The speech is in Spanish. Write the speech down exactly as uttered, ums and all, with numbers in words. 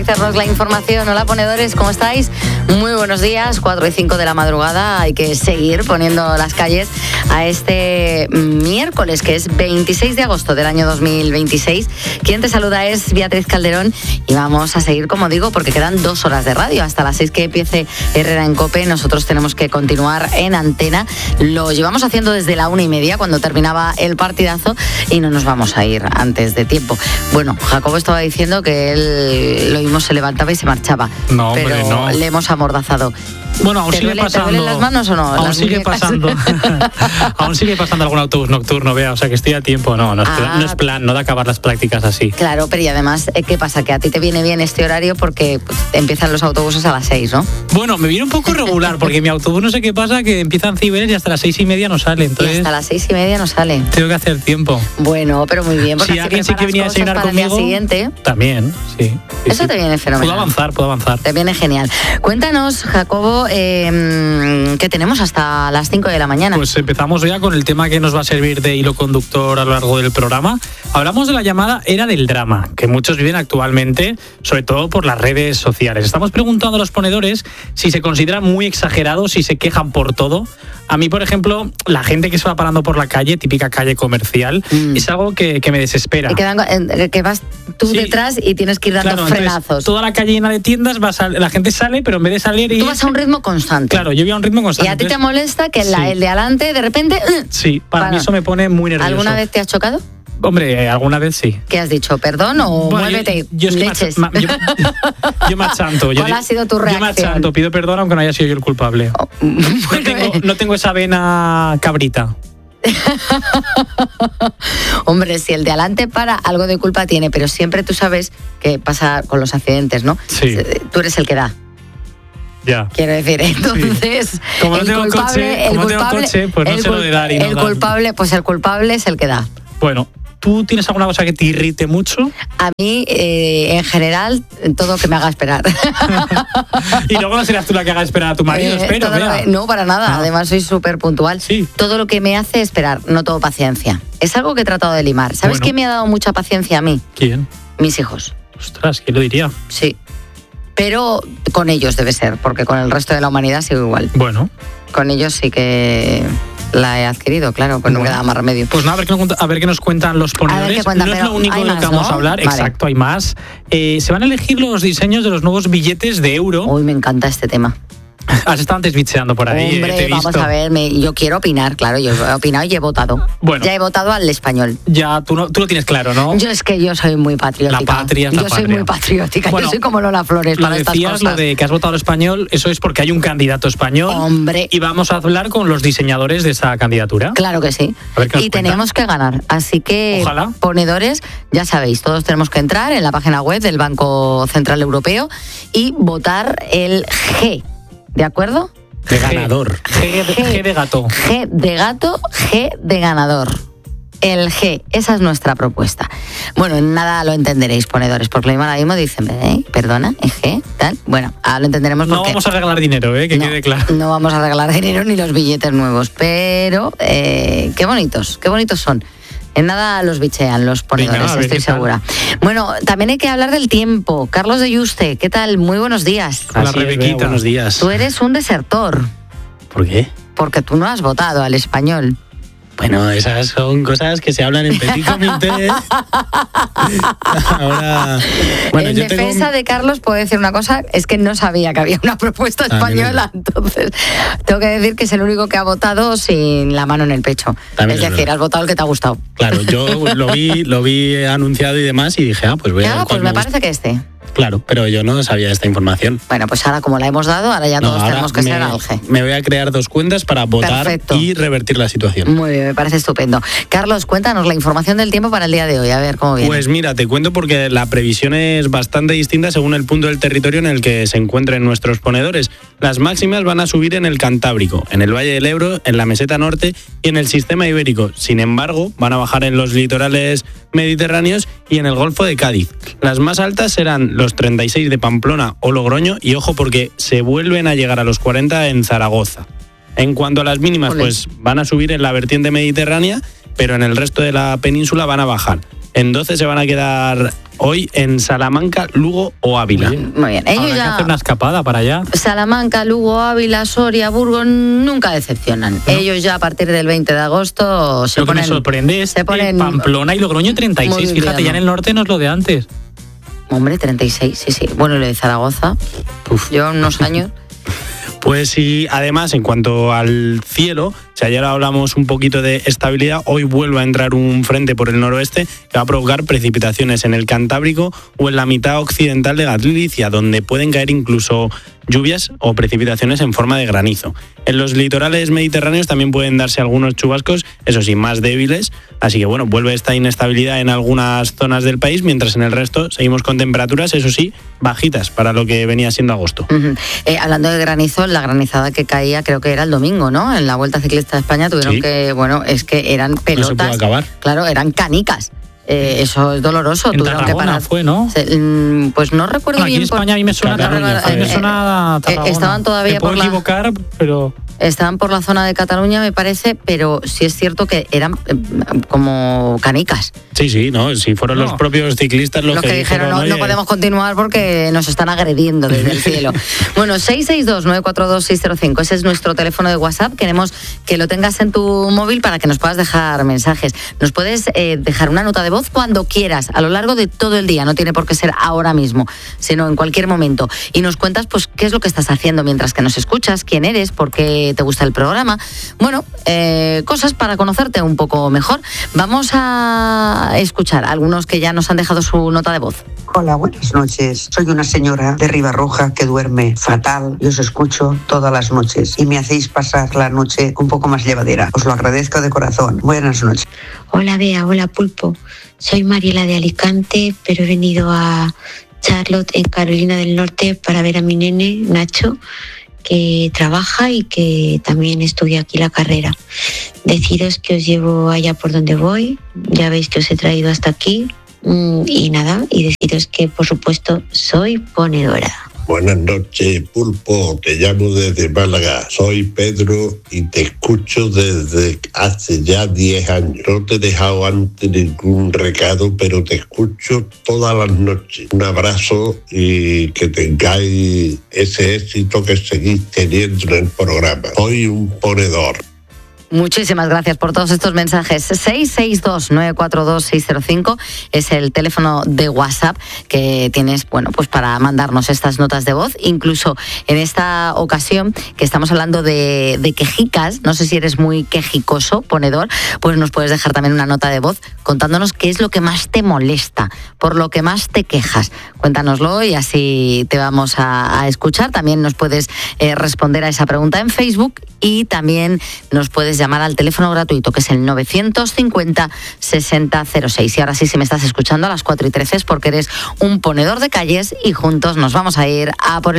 Hacernos la información. Hola, ponedores, ¿cómo estáis? Muy buenos días, cuatro y cinco de la madrugada. Hay que seguir poniendo las calles a este miércoles, que es veintiséis de agosto del año dos mil veintiséis. Quien te saluda es Beatriz Calderón y vamos a seguir, como digo, porque quedan dos horas de radio. Hasta las seis que empiece Herrera en COPE, nosotros tenemos que continuar en antena. Lo llevamos haciendo desde la una y media, cuando terminaba el partidazo, y no nos vamos a ir antes de tiempo. Bueno, Jacobo estaba diciendo que él lo se levantaba y se marchaba. No, pero hombre, no. Le hemos amordazado. Bueno, aún ¿Te sigue duele, pasando. ¿Te duelen las manos o no? Aún las sigue muñecas. pasando. Aún sigue pasando algún autobús nocturno, vea, o sea que estoy a tiempo. No, no es, ah, plan, no es plan, no de acabar las prácticas así. Claro, pero y además, ¿qué pasa? Que a ti te viene bien este horario porque pues, empiezan los autobuses a las seis, ¿no? Bueno, me viene un poco regular porque mi autobús no sé qué pasa, que empiezan Cibeles y hasta las seis y media no sale. Entonces y hasta las seis y media no sale. Tengo que hacer tiempo. Bueno, pero muy bien. Porque si alguien sí que venía a desayunar para conmigo, el día siguiente, también, sí. sí Eso sí. te viene fenomenal. Puedo avanzar, puedo avanzar. Te viene genial. Cuéntanos, Jacobo, eh, ¿qué tenemos hasta las cinco de la mañana? Pues empezamos ya con el tema que nos va a servir de hilo conductor a lo largo del programa. Hablamos de la llamada era del drama, que muchos viven actualmente, sobre todo por las redes sociales. Estamos preguntando a los ponedores si se consideran muy exagerados, si se quejan por todo. A mí, por ejemplo, la gente que se va parando por la calle, típica calle comercial, mm. es algo que, que me desespera. Y que, dan, que vas tú sí. detrás y tienes que ir dando claro, frenazos. Toda la calle llena de tiendas, va a, la gente sale, pero en vez de salir... Tú vas a un ritmo constante. Claro, yo voy a un ritmo constante. Y a ti te molesta que la, sí. el de adelante, de repente... Sí, para, para mí eso me pone muy nervioso. ¿Alguna vez te has chocado? Hombre, alguna vez sí. ¿Qué has dicho? ¿Perdón o bueno, muévete? Yo, yo leches. Ma, yo, yo me achanto. ¿Cuál yo, ha sido tu reacción? Yo me achanto, pido perdón aunque no haya sido yo el culpable. Oh, bueno. no, tengo, no tengo esa vena cabrita. Hombre, si el de adelante para, algo de culpa tiene, pero siempre tú sabes qué pasa con los accidentes, ¿no? Sí. Tú eres el que da. Ya. Quiero decir, entonces, sí. como no el tengo culpable, coche, el como culpable, no tengo coche, pues no el, sé lo de dar y no el dar. culpable, pues el culpable es el que da. Bueno, ¿tú tienes alguna cosa que te irrite mucho? A mí, eh, en general, todo que me haga esperar. Y luego no serás tú la que haga esperar a tu marido, eh, espero. Lo, no, para nada. Ah. Además, soy súper puntual. Sí. Todo lo que me hace esperar, no todo paciencia. Es algo que he tratado de limar. ¿Sabes bueno. quién me ha dado mucha paciencia a mí? ¿Quién? Mis hijos. Ostras, ¿quién lo diría? Sí. Pero con ellos debe ser, porque con el resto de la humanidad sigo igual. Bueno. Con ellos sí que la he adquirido, claro, pues bueno, no me queda más remedio. Pues nada, a ver qué, a ver qué nos cuentan los ponedores. Cuentan, no es lo único de lo que vamos ¿no? a hablar, vale. exacto, hay más. Eh, se van a elegir los diseños de los nuevos billetes de euro. Uy, me encanta este tema. Has estado antes bicheando por ahí. Hombre, te he visto. vamos a ver, me, yo quiero opinar, claro, yo he opinado y he votado. Bueno. Ya he votado al español. Ya, tú, no, tú lo tienes claro, ¿no? Yo es que yo soy muy patriótica. La patria es la Yo patria. soy muy patriótica, bueno, yo soy como Lola Flores para estas decías, cosas. Lo de que has votado al español, eso es porque hay un candidato español. Hombre. Y vamos a hablar con los diseñadores de esa candidatura. Claro que sí. A ver qué nos y cuenta. tenemos que ganar, así que Ojalá. Ponedores, ya sabéis, todos tenemos que entrar en la página web del Banco Central Europeo y votar el G, ¿de acuerdo? De ganador. G de, G de gato. G de gato, G de ganador. El G, esa es nuestra propuesta. Bueno, en nada lo entenderéis, ponedores, porque lo mismo ahora mismo dicen, ¿eh? Perdona, ¿el G? ¿Tal? Bueno, ahora lo entenderemos porque... No vamos a regalar dinero, ¿eh? Que no, quede claro. No vamos a regalar dinero ni los billetes nuevos, pero eh, qué bonitos, qué bonitos son. En nada los bichean los ponedores, Venga, estoy segura. Bueno, también hay que hablar del tiempo. Carlos de Yuste, ¿qué tal? Muy buenos días. Hola, Así es, Rebequita. Bea, buenos días. Tú eres un desertor, ¿Por qué? porque tú no has votado al español. Bueno, esas son cosas que se hablan en petit comité. Ahora, bueno, en yo defensa tengo... de Carlos puedo decir una cosa, es que no sabía que había una propuesta También española, es entonces tengo que decir que es el único que ha votado sin la mano en el pecho. También es es decir, verdad. has votado el que te ha gustado. Claro, yo lo vi, lo vi anunciado y demás y dije, ah, pues voy a Ya, ver pues cuál me me parece que este. gusta. Claro, pero yo no sabía esta información. Bueno, pues ahora como la hemos dado, ahora ya No, todos ahora tenemos que me, ser al G. me voy a crear dos cuentas para votar Perfecto. y revertir la situación. Muy bien, me parece estupendo. Carlos, cuéntanos la información del tiempo para el día de hoy, a ver cómo viene. Pues mira, te cuento porque la previsión es bastante distinta según el punto del territorio en el que se encuentren nuestros ponedores. Las máximas van a subir en el Cantábrico, en el Valle del Ebro, en la Meseta Norte y en el Sistema Ibérico. Sin embargo, van a bajar en los litorales mediterráneos y en el Golfo de Cádiz. Las más altas serán los treinta y seis de Pamplona o Logroño y ojo porque se vuelven a llegar a los cuarenta en Zaragoza. En cuanto a las mínimas, Olé. pues van a subir en la vertiente mediterránea, pero en el resto de la península van a bajar. En doce se van a quedar hoy en Salamanca, Lugo o Ávila. Muy bien. Muy bien. Ellos Habrá ya... que hacer una escapada para allá. Salamanca, Lugo, Ávila, Soria, Burgos nunca decepcionan. ¿No? Ellos ya a partir del veinte de agosto se Lo ponen... que me sorprende es se ponen, Pamplona y Logroño treinta y seis. Fíjate, ya en el norte no es lo de antes. Hombre, treinta y seis, sí, sí. Bueno, y lo de Zaragoza, Uf. lleva unos años... Pues sí, además, en cuanto al cielo, si ayer hablamos un poquito de estabilidad, hoy vuelve a entrar un frente por el noroeste que va a provocar precipitaciones en el Cantábrico o en la mitad occidental de Galicia, donde pueden caer incluso lluvias o precipitaciones en forma de granizo. En los litorales mediterráneos también pueden darse algunos chubascos, eso sí, más débiles, así que bueno, vuelve esta inestabilidad en algunas zonas del país, mientras en el resto seguimos con temperaturas, eso sí, bajitas para lo que venía siendo agosto. Uh-huh. Eh, hablando de granizo, la granizada que caía creo que era el domingo, ¿no? En la Vuelta Ciclista de España tuvieron sí. que, bueno, es que eran pelotas. No se puede acabar. Claro, eran canicas. Eh, eso es doloroso. En Tuvieron Tarragona que parar. fue, ¿no? Se, pues no recuerdo bueno, bien. Aquí en España por... a mí me suena Cataluña, a mí me suena eh, eh, estaban todavía me puedo por la... equivocar, pero... Estaban por la zona de Cataluña, me parece, pero sí es cierto que eran eh, como canicas. Sí, sí, no, si fueron no. los propios ciclistas los, los que, que dijeron, dijeron, no, no podemos continuar porque nos están agrediendo desde el cielo. Bueno, seis seis dos, nueve cuatro dos, seis cero cinco, ese es nuestro teléfono de WhatsApp. Queremos que lo tengas en tu móvil para que nos puedas dejar mensajes. Nos puedes eh, dejar una nota de voz cuando quieras, a lo largo de todo el día, no tiene por qué ser ahora mismo, sino en cualquier momento. Y nos cuentas pues qué es lo que estás haciendo mientras que nos escuchas, quién eres, por qué te gusta el programa. Bueno, eh, cosas para conocerte un poco mejor. Vamos a escuchar a algunos que ya nos han dejado su nota de voz. Hola, buenas noches. Soy una señora de Ribarroja que duerme fatal y os escucho todas las noches y me hacéis pasar la noche un poco más llevadera. Os lo agradezco de corazón. Buenas noches. Hola, Bea. Hola, Pulpo. Soy Mariela de Alicante, pero he venido a Charlotte, en Carolina del Norte, para ver a mi nene, Nacho, que trabaja y que también estudia aquí la carrera. Deciros que os llevo allá por donde voy, ya veis que os he traído hasta aquí, y nada, y deciros que por supuesto soy ponedora. Buenas noches, Pulpo, te llamo desde Málaga, soy Pedro y te escucho desde hace ya diez años. No te he dejado antes ningún recado, pero te escucho todas las noches. Un abrazo y que tengáis ese éxito que seguís teniendo en el programa. Soy un ponedor. Muchísimas gracias por todos estos mensajes. seis seis dos, nueve cuatro dos, seis cero cinco es el teléfono de WhatsApp que tienes, bueno, pues para mandarnos estas notas de voz. Incluso en esta ocasión que estamos hablando de, de quejicas, no sé si eres muy quejicoso, ponedor, pues nos puedes dejar también una nota de voz contándonos qué es lo que más te molesta, por lo que más te quejas. Cuéntanoslo y así te vamos a, a escuchar. También nos puedes eh, responder a esa pregunta en Facebook y también nos puedes llamar al teléfono gratuito que es el novecientos cincuenta, sesenta cero seis. Y ahora sí, si me estás escuchando a las cuatro y trece es porque eres un ponedor de calles y juntos nos vamos a ir a por el